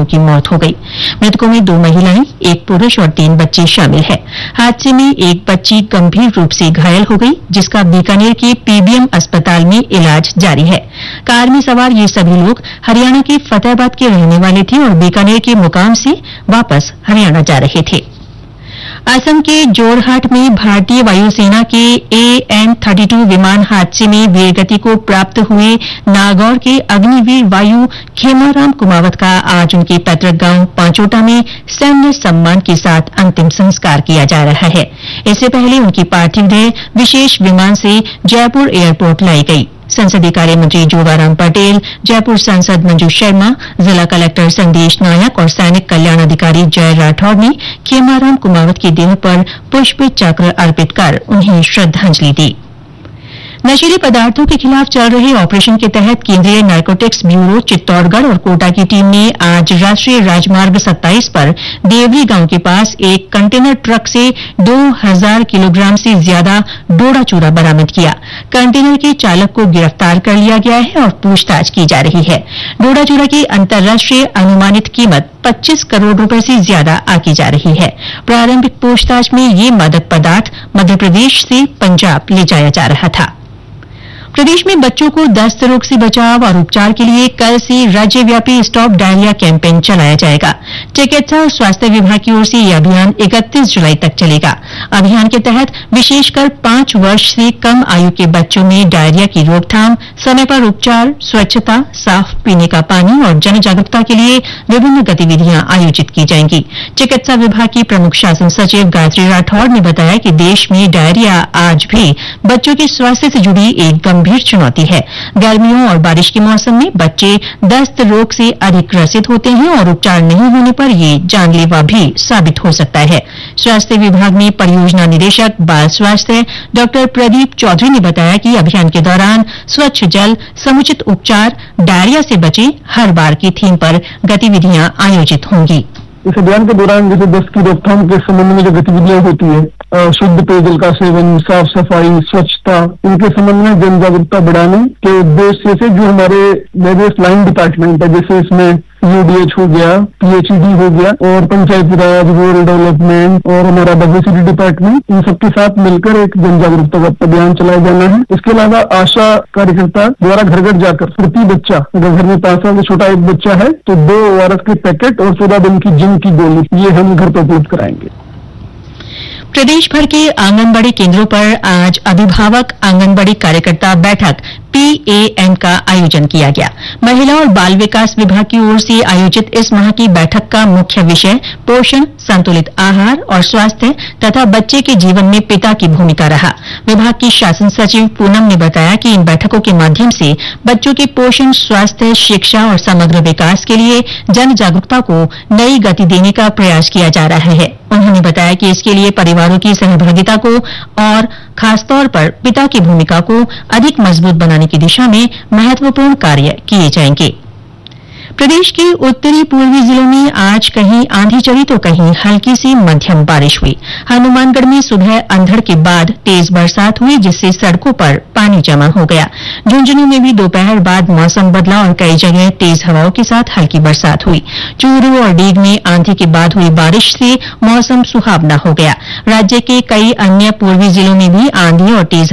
लोगों की मौत हो गई। मृतकों में 2 महिलाएं, 1 पुरुष और 3 बच्चे शामिल हैं। हादसे में एक बच्ची गंभीर रूप से घायल हो गई, जिसका बीकानेर के पीबीएम अस्पताल में इलाज जारी है। कार में सवार ये सभी लोग हरियाणा के फतेहाबाद के रहने वाले थे और बीकानेर के मुकाम से वापस हरियाणा जा रहे थे। असम के जोरहाट में भारतीय वायुसेना के AN-32 विमान हादसे में वीरगति को प्राप्त हुए नागौर के अग्निवीर वायु खेमाराम कुमावत का आज उनके पैतृक गांव पांचोटा में सैन्य सम्मान के साथ अंतिम संस्कार किया जा रहा है। इससे पहले उनकी पार्थिव देह विशेष विमान से जयपुर एयरपोर्ट लाई गई। संसदीय कार्य मंत्री जोगाराम पटेल, जयपुर सांसद मंजू शर्मा, जिला कलेक्टर संदेश नायक और सैनिक कल्याण अधिकारी जय राठौड़ ने खेमाराम कुमावत की देह पर पुष्प चक्र अर्पित कर उन्हें श्रद्धांजलि दी। नशीले पदार्थों के खिलाफ चल रहे ऑपरेशन के तहत केंद्रीय नारकोटिक्स ब्यूरो चित्तौड़गढ़ और कोटा की टीम ने आज राष्ट्रीय राजमार्ग 27 पर देवरी गांव के पास एक कंटेनर ट्रक से 2000 किलोग्राम से ज्यादा डोडा चूरा बरामद किया। कंटेनर के चालक को गिरफ्तार कर लिया गया है और पूछताछ की जा रही है। डोडा चूरा की अंतर्राष्ट्रीय अनुमानित कीमत 25 करोड़ रुपए से ज्यादा आंकी जा रही है। प्रारंभिक पूछताछ में ये मादक पदार्थ मध्य प्रदेश से पंजाब ले जाया जा रहा था। प्रदेश में बच्चों को दस्त रोग से बचाव और उपचार के लिए कल से राज्यव्यापी स्टॉप डायरिया कैंपेन चलाया जाएगा। चिकित्सा और स्वास्थ्य विभाग की ओर से यह अभियान 31 जुलाई तक चलेगा। अभियान के तहत विशेषकर 5 वर्ष से कम आयु के बच्चों में डायरिया की रोकथाम, समय पर उपचार, स्वच्छता, साफ पीने का पानी और जन जागरूकता के लिए विभिन्न गतिविधियां आयोजित की जाएंगी। चिकित्सा विभाग की प्रमुख शासन सचिव गायत्री राठौड़ ने बताया कि देश में डायरिया आज भी बच्चों के स्वास्थ्य से जुड़ी एक गंभीर चुनौती है। गर्मियों और बारिश के मौसम में बच्चे दस्त रोग से अधिक ग्रसित होते हैं और उपचार नहीं होने पर ये जानलेवा भी साबित हो सकता है। स्वास्थ्य विभाग में परियोजना निदेशक बाल स्वास्थ्य डॉ प्रदीप चौधरी ने बताया कि अभियान के दौरान स्वच्छ जल, समुचित उपचार, डायरिया से बचे हर बार की थीम पर गतिविधियां आयोजित होंगी। इस अभियान के दौरान जैसे दस्त की रोकथाम के संबंध में जो गतिविधियां होती है, शुद्ध पेयजल का सेवन, साफ सफाई, स्वच्छता, इनके संबंध में जन जागरूकता बढ़ाने के उद्देश्य से जो हमारे वेरियस लाइन डिपार्टमेंट है, जैसे इसमें UDH हो गया, PHED हो गया और पंचायती राज, रूरल डेवलपमेंट और हमारा WCD डिपार्टमेंट, इन सबके साथ मिलकर एक जन जागरूकता का अभियान चलाया जाना है। इसके अलावा आशा कार्यकर्ता द्वारा घर घर जाकर प्रति बच्चा, अगर घर में 5 साल से छोटा एक बच्चा है तो 2 ORS के पैकेट और 14 दिन की जिंक की गोली, ये हम घर पर उपलब्ध कराएंगे। प्रदेश भर के आंगनबाड़ी केंद्रों पर आज अभिभावक आंगनबाड़ी कार्यकर्ता बैठक PAN का आयोजन किया गया। महिला और बाल विकास विभाग की ओर से आयोजित इस माह की बैठक का मुख्य विषय पोषण, संतुलित आहार और स्वास्थ्य तथा बच्चे के जीवन में पिता की भूमिका रहा। विभाग की शासन सचिव पूनम ने बताया कि इन बैठकों के माध्यम से बच्चों के पोषण, स्वास्थ्य, शिक्षा और समग्र विकास के लिए जन जागरूकता को नई गति देने का प्रयास किया जा रहा है। उन्होंने बताया कि इसके लिए परिवारों की सहभागिता को और खासतौर पर पिता की भूमिका को अधिक मजबूत बनाने की दिशा में महत्वपूर्ण कार्य किए जाएंगे। प्रदेश के उत्तरी पूर्वी जिलों में आज कहीं आंधी चली तो कहीं हल्की से मध्यम बारिश हुई। हनुमानगढ़ में सुबह अंधड़ के बाद तेज बरसात हुई, जिससे सड़कों पर पानी जमा हो गया। झुंझुनू में भी दोपहर बाद मौसम बदला और कई जगह तेज हवाओं के साथ हल्की बरसात हुई। चूरू और डीग में आंधी के बाद हुई बारिश से मौसम सुहावना हो गया। राज्य के कई अन्य पूर्वी जिलों में भी आंधी और तेज